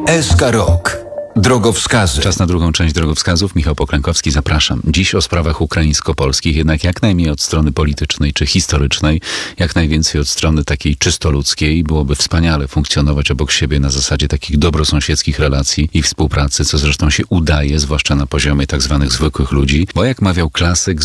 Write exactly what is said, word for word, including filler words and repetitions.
S K Rok. Drogowskazy. Czas na drugą część drogowskazów. Michał Poklękowski, zapraszam. Dziś o sprawach ukraińsko-polskich, jednak jak najmniej od strony politycznej czy historycznej, jak najwięcej od strony takiej czysto ludzkiej. Byłoby wspaniale funkcjonować obok siebie na zasadzie takich dobrosąsiedzkich relacji i współpracy, co zresztą się udaje, zwłaszcza na poziomie tak zwanych zwykłych ludzi. Bo jak mawiał klasyk,